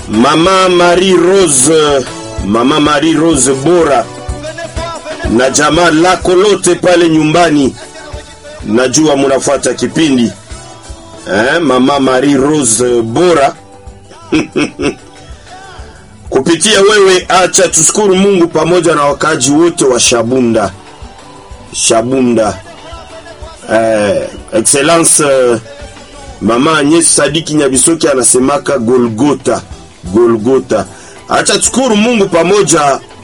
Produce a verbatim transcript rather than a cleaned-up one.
Mama Marie Rose, Mama Marie Rose Bora na jamaa lako lote pale nyumbani, najua mnafuata kipindi eh, Mama Marie Rose Bora kupitia wewe, acha tushukuru Mungu pamoja na wakaji wote wa Shabunda. Shabunda eh, excellence eh, Mama Agnes Sadiki Nyabisoki anasemaka Golgota, Golgota. Acha tushukuru Mungu pamoja